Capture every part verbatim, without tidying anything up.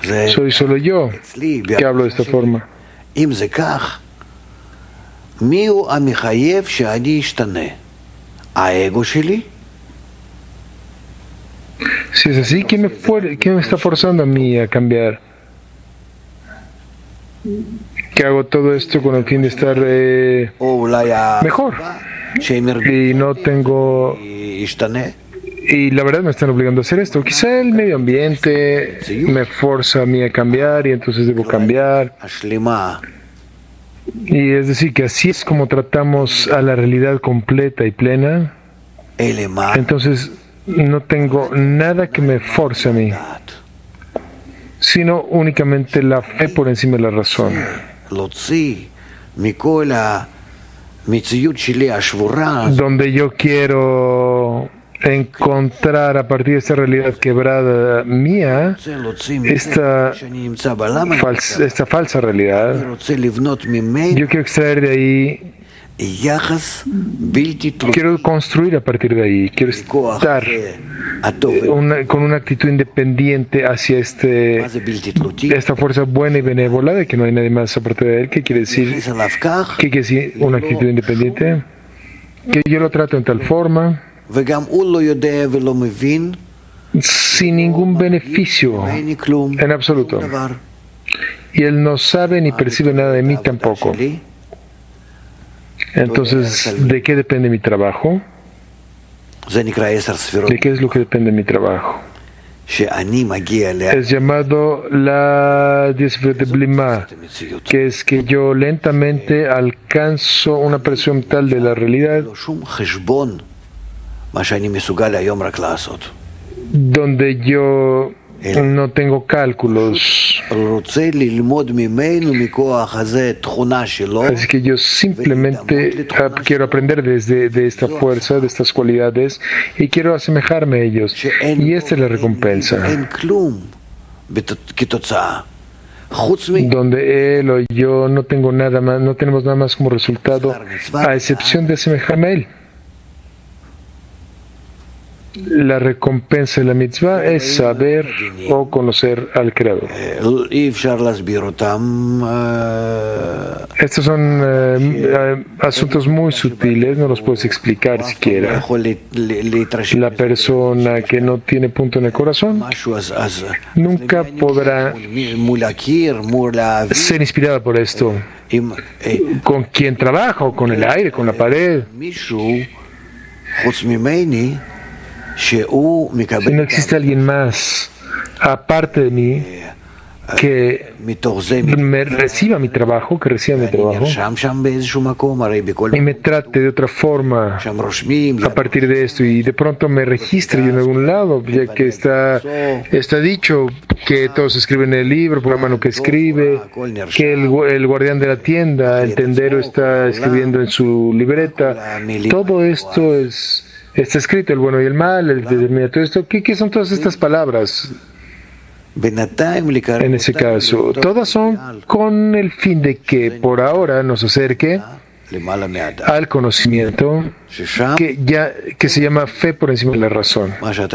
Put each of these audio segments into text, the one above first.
Soy solo yo que hablo de esta forma. Si es así, ¿quién me, for- quién me está forzando a mí a cambiar? Que hago todo esto con el fin de estar eh, mejor. Y no tengo... Y la verdad me están obligando a hacer esto. Quizá el medio ambiente me forza a mí a cambiar y entonces debo cambiar. Y es decir, que así es como tratamos a la realidad completa y plena. Entonces no tengo nada que me force a mí, sino únicamente la fe por encima de la razón. Donde yo quiero encontrar a partir de esta realidad quebrada mía, esta, fals- esta falsa realidad, yo quiero extraer de ahí, quiero construir a partir de ahí, quiero estar una, con una actitud independiente hacia este, esta fuerza buena y benévola de que no hay nadie más aparte de él. ¿Qué quiere decir? ¿Qué quiere decir una actitud independiente? Que yo lo trato en tal forma, sin ningún beneficio en absoluto, y él no sabe ni percibe nada de mí tampoco. Entonces, ¿de qué depende mi trabajo? ¿De qué es lo que depende mi trabajo? Es llamado la diez de Blima, que es que yo lentamente alcanzo una presión tal de la realidad donde yo no tengo cálculos. Así que yo simplemente quiero aprender desde de esta fuerza, de estas cualidades, y quiero asemejarme a ellos. Y esta es la recompensa. Donde él o yo no tengo nada más, no tenemos nada más como resultado, a excepción de asemejarme a él. La recompensa de la mitzvah es saber o conocer al Creador. Estos son eh, asuntos muy sutiles, no los puedes explicar siquiera. La persona que no tiene punto en el corazón nunca podrá ser inspirada por esto. Con quien trabaja, o con el aire, con la pared. Si no existe alguien más, aparte de mí, que me reciba mi trabajo, que reciba mi trabajo, y me trate de otra forma a partir de esto, y de pronto me registre yo en algún lado, ya que está, está dicho que todos escriben en el libro, por la mano que escribe, que el, el guardián de la tienda, el tendero, está escribiendo en su libreta. Todo esto es... Está escrito el bueno y el mal, el determinado, todo esto. ¿Qué, ¿Qué son todas estas palabras? En ese caso, todas son con el fin de que por ahora nos acerque al conocimiento que, ya, que se llama fe por encima de la razón.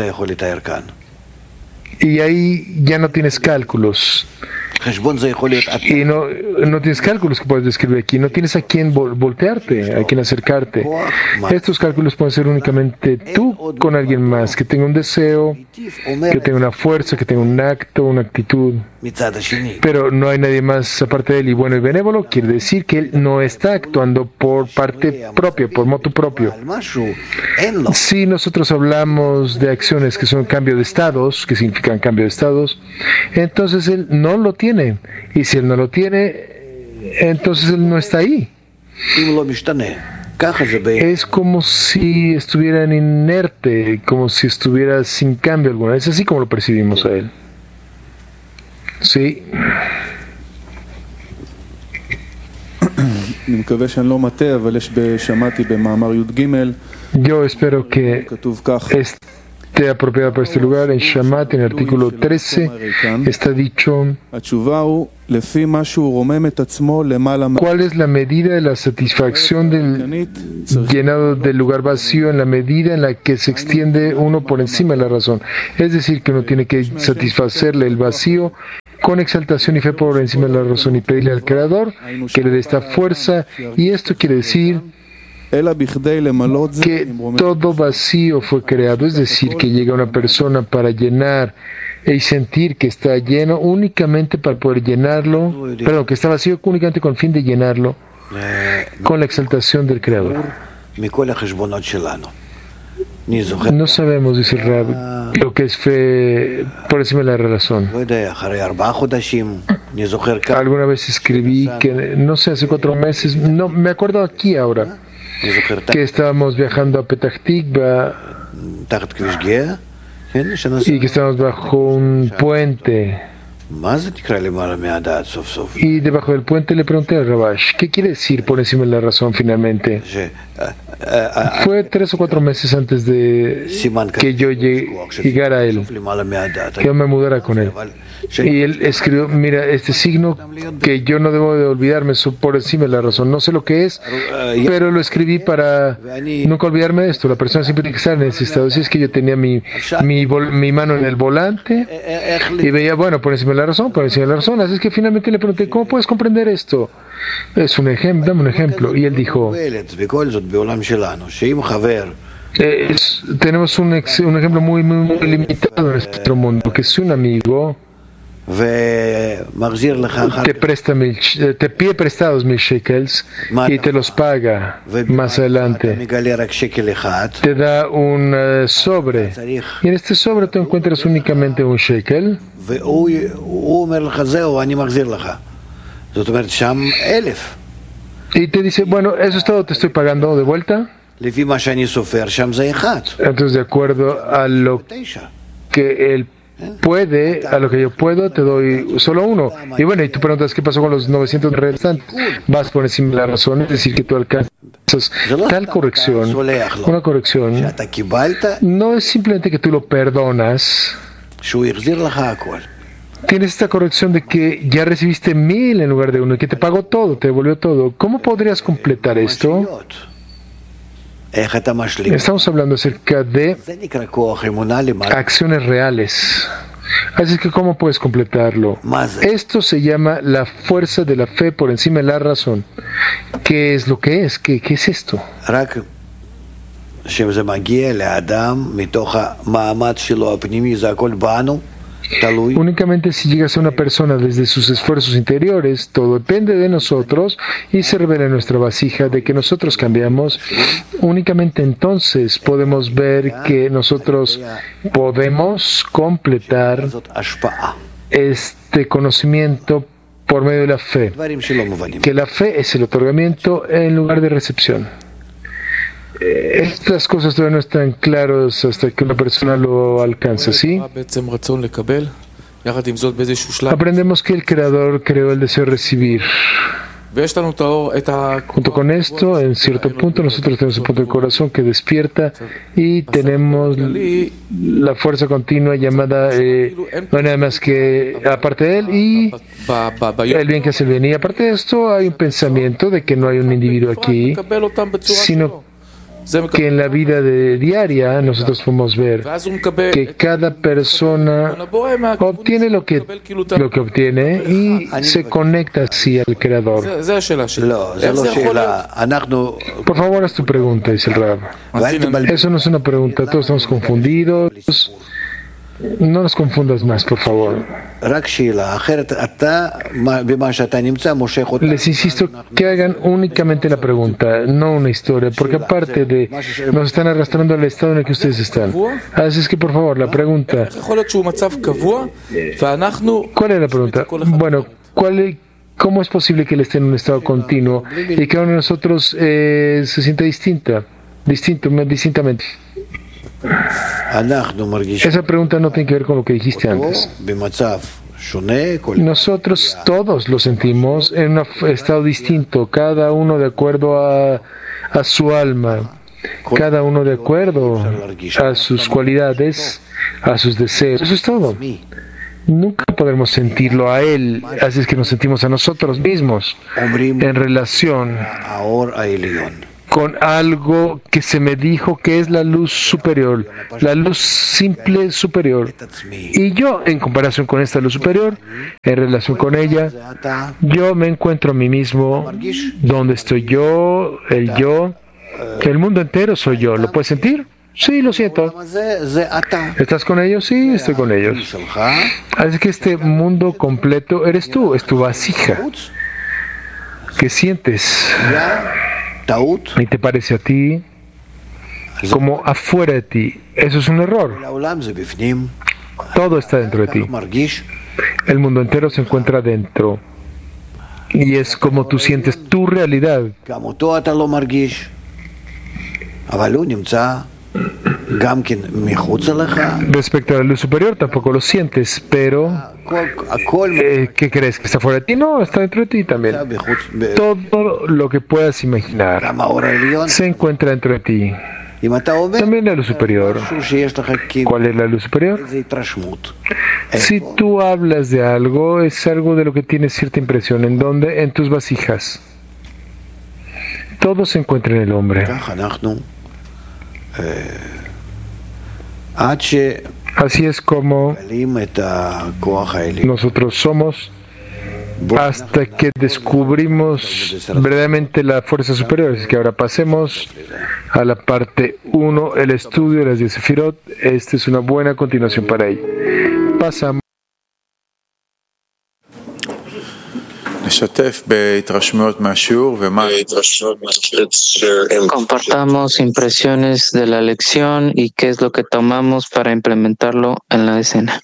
Y ahí ya no tienes cálculos. Y no, no tienes cálculos que puedes describir aquí, no tienes a quién vol- voltearte, a quién acercarte. Estos cálculos pueden ser únicamente tú con alguien más, que tenga un deseo, que tenga una fuerza, que tenga un acto, una actitud. Pero no hay nadie más aparte de él, y bueno y benévolo quiere decir que él no está actuando por parte propia, por motu propio. Si nosotros hablamos de acciones que son cambio de estados, que significan cambio de estados, entonces él no lo tiene. Y si él no lo tiene, entonces él no está ahí. Es como si estuviera inerte, como si estuviera sin cambio alguna. Es así como lo percibimos a él. Sí. Yo espero que esté apropiado para este lugar. En Shamat, en el artículo trece, está dicho: ¿cuál es la medida de la satisfacción del llenado del lugar vacío? En la medida en la que se extiende uno por encima de la razón. Es decir, que uno tiene que satisfacerle el vacío con exaltación y fe por encima de la razón y pedirle al Creador que le dé esta fuerza, y esto quiere decir que todo vacío fue creado, es decir, que llega una persona para llenar y sentir que está lleno únicamente para poder llenarlo, perdón, que está vacío únicamente con el fin de llenarlo con la exaltación del Creador. No sabemos, dice el Rab, lo que es fe por encima de la razón. Alguna vez escribí que, no sé, hace cuatro meses, no me acuerdo aquí ahora, que estábamos viajando a Petah Tikva y que estábamos bajo un puente. Y debajo del puente le pregunté a Rabash, ¿qué quiere decir por encima de la razón finalmente? Fue tres o cuatro meses antes de que yo llegara a él, que yo me mudara con él. Y él escribió, mira, este signo que yo no debo de olvidarme por encima de la razón. No sé lo que es, pero lo escribí para nunca olvidarme de esto. La persona siempre tiene que estar en ese estado. Así es que yo tenía mi, mi, mi mano en el volante y veía, bueno, por encima de la razón, por encima de la razón. Así es que finalmente le pregunté, ¿cómo puedes comprender esto? Es un ejemplo, dame un ejemplo. Y él dijo, eh, es, tenemos un, ex, un ejemplo muy, muy, muy limitado en nuestro mundo, que si un amigo te presta mil, te pide prestados mil shekels y te los paga más adelante, te da un uh, sobre, y en este sobre tú encuentras únicamente un shekel, y te dice, bueno, eso es todo, te estoy pagando de vuelta. Entonces, de acuerdo a lo que él puede, a lo que yo puedo, te doy solo uno. Y bueno, y tú preguntas qué pasó con los novecientos restantes. Vas por encima de la razón, es decir, que tú alcanzas tal corrección. Una corrección no es simplemente que tú lo perdonas. Tienes esta corrección de que ya recibiste mil en lugar de uno y que te pagó todo, te devolvió todo. ¿Cómo podrías completar esto? Estamos hablando acerca de acciones reales. Así que, ¿cómo puedes completarlo? Esto se llama la fuerza de la fe por encima de la razón. ¿Qué es lo que es? ¿Qué, qué es esto? Únicamente si llegas a una persona desde sus esfuerzos interiores, todo depende de nosotros y se revela en nuestra vasija de que nosotros cambiamos. Únicamente entonces podemos ver que nosotros podemos completar este conocimiento por medio de la fe, que la fe es el otorgamiento en lugar de recepción. Estas cosas todavía no están claras hasta que una persona lo alcanza, ¿sí? Aprendemos que el Creador creó el deseo de recibir. Junto con esto, en cierto punto, nosotros tenemos un punto del corazón que despierta y tenemos la fuerza continua llamada, eh, no hay nada más que aparte de él y el bien que hace el bien. Y aparte de esto, hay un pensamiento de que no hay un individuo aquí, sino que en la vida de diaria nosotros podemos ver que cada persona obtiene lo que, lo que obtiene y se conecta así al Creador. Por favor, haz tu pregunta, dice el Rab. Eso no es una pregunta, todos estamos confundidos. No nos confundas más, por favor. Les insisto que hagan únicamente la pregunta, no una historia, porque aparte de nos están arrastrando al estado en el que ustedes están. Así es que, por favor, la pregunta. ¿Cuál es la pregunta? Bueno, ¿cuál es, ¿cómo es posible que él esté en un estado continuo y que cada uno de nosotros eh, se sienta distinta, distinto, distintamente? Esa pregunta no tiene que ver con lo que dijiste antes. Nosotros todos lo sentimos en un estado distinto, cada uno de acuerdo a, a su alma, cada uno de acuerdo a sus cualidades, a sus deseos. Eso es todo. Nunca podremos sentirlo a él, así es que nos sentimos a nosotros mismos en relación con algo que se me dijo que es la luz superior, la luz simple superior. Y yo, en comparación con esta luz superior, en relación con ella, yo me encuentro a mí mismo, donde estoy yo, el yo, el mundo entero soy yo. ¿Lo puedes sentir? Sí, lo siento. ¿Estás con ellos? Sí, estoy con ellos. Así que este mundo completo eres tú, es tu vasija. ¿Qué sientes? Y te parece a ti como afuera de ti. Eso es un error. Todo está dentro de ti. El mundo entero se encuentra dentro. Y es como tú sientes tu realidad. Respecto a la luz superior, tampoco lo sientes, pero eh, ¿qué crees? ¿Que está fuera de ti? No, está dentro de ti también. Todo lo que puedas imaginar se encuentra dentro de ti. También la luz superior. ¿Cuál es la luz superior? Si tú hablas de algo, es algo de lo que tienes cierta impresión. ¿En dónde? En tus vasijas. Todo se encuentra en el hombre. Así es como nosotros somos hasta que descubrimos verdaderamente la fuerza superior. Así que ahora pasemos a la parte uno, el estudio de las diez sefirot. Esta es una buena continuación para ello. Pasamos. Compartamos impresiones de la lección y qué es lo que tomamos para implementarlo en la escena.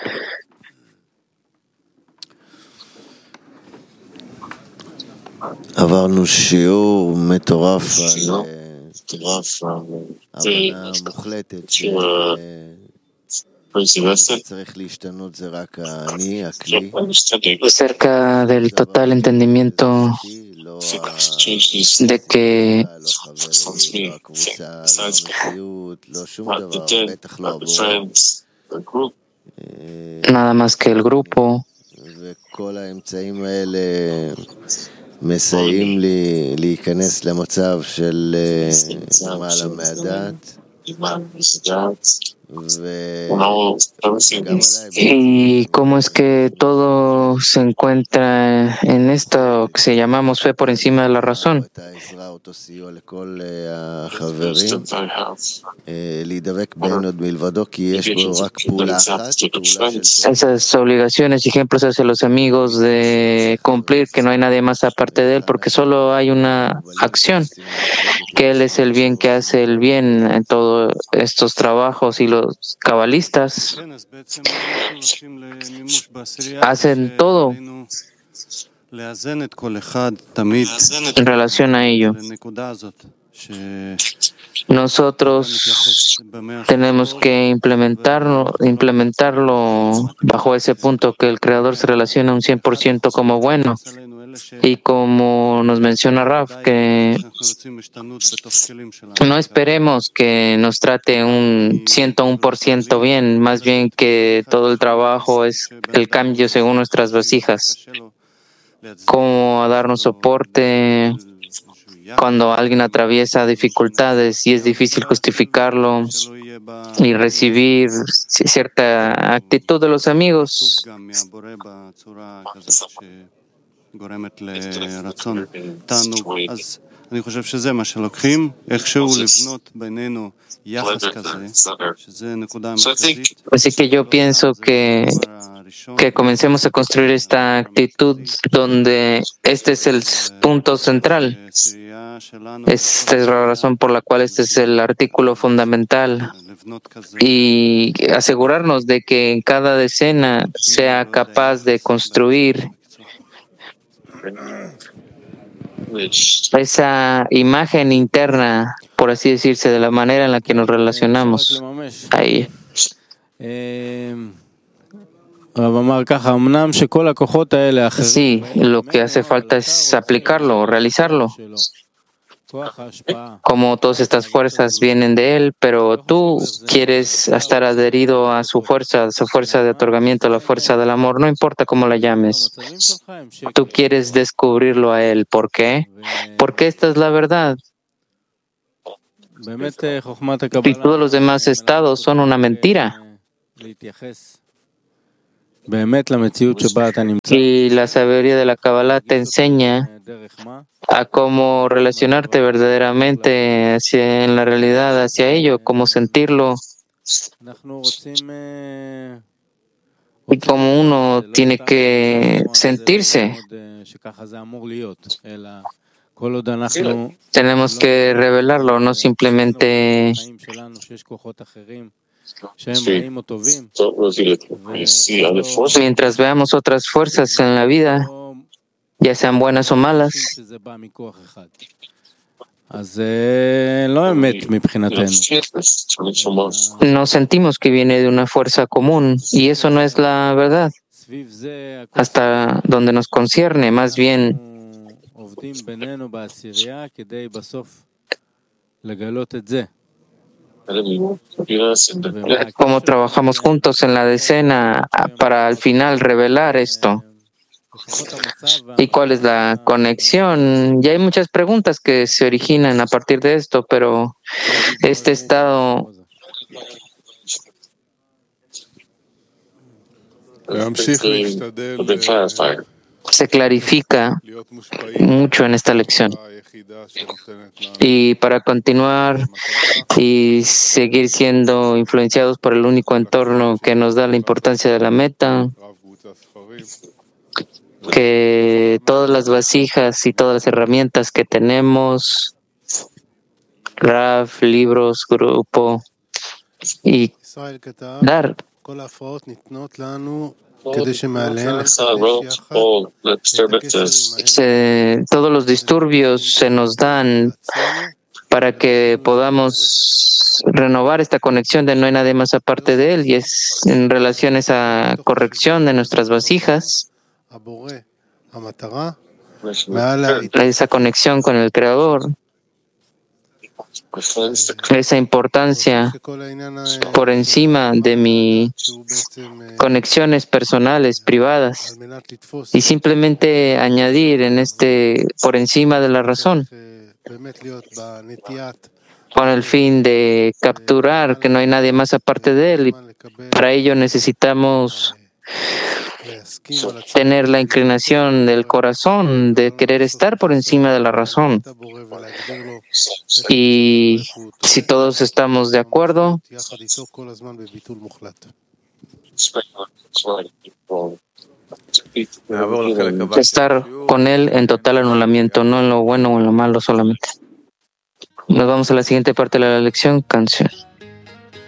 עברנו שיעור מטורף על הבנה מוחלטת שצריך להשתנות זה רק אני, הכלי. Acerca del total entendimiento de que nada más que el grupo וכל האמצעים האלה מסייעים לי להיכנס למצב של למעלה מהדעת y cómo es que todo se encuentra en esto que se llamamos fe por encima de la razón. Esas obligaciones y ejemplos hacia los amigos de cumplir que no hay nadie más aparte de él, porque solo hay una acción, que él es el bien que hace el bien en todos estos trabajos, y los cabalistas hacen todo en relación a ello. Nosotros tenemos que implementarlo, implementarlo bajo ese punto, que el Creador se relaciona un cien por ciento como bueno. Y como nos menciona Raf, que no esperemos que nos trate un ciento uno por ciento bien, más bien que todo el trabajo es el cambio según nuestras vasijas. Como darnos soporte cuando alguien atraviesa dificultades y es difícil justificarlo, y recibir cierta actitud de los amigos. גורמת לרצון תענוג. אז אני חושב שזה מה שלוקחים, איכשהו לבנות בינינו יחס כזה, שזה נקודה מרכזית. Así que yo pienso que, que comencemos a construir esta actitud donde este es el punto central. Esta es la razón por la cual este es el artículo fundamental. Y asegurarnos de que en cada decena sea capaz de construir esa imagen interna, por así decirse, de la manera en la que nos relacionamos a ella. Sí, lo que hace falta es aplicarlo, realizarlo. Como todas estas fuerzas vienen de él, pero tú quieres estar adherido a su fuerza, a su fuerza de otorgamiento, la fuerza del amor, no importa cómo la llames. Tú quieres descubrirlo a él. ¿Por qué? Porque esta es la verdad. Y todos los demás estados son una mentira. Y la sabiduría de la Kabbalah te enseña a cómo relacionarte verdaderamente hacia, en la realidad hacia ello, cómo sentirlo y cómo uno tiene que sentirse. Tenemos que revelarlo, no simplemente mientras veamos otras fuerzas en la vida, ya sean buenas o malas. No sentimos que viene de una fuerza común y eso no es la verdad. Hasta donde nos concierne, más bien cómo trabajamos juntos en la decena para al final revelar esto. ¿Y cuál es la conexión? Y hay muchas preguntas que se originan a partir de esto, pero este estado se clarifica mucho en esta lección. Y para continuar y seguir siendo influenciados por el único entorno que nos da la importancia de la meta, que todas las vasijas y todas las herramientas que tenemos, Rav, libros, grupo y dar, se, todos los disturbios se nos dan para que podamos renovar esta conexión de no hay nadie más aparte de él, y es en relación a esa corrección de nuestras vasijas, esa conexión con el Creador, esa importancia por encima de mis conexiones personales, privadas, y simplemente añadir en este por encima de la razón, con el fin de capturar que no hay nadie más aparte de él, y para ello necesitamos tener la inclinación del corazón de querer estar por encima de la razón. Y si todos estamos de acuerdo, estar con él en total anulamiento, no en lo bueno o en lo malo solamente. Nos vamos a la siguiente parte de la lección, canción.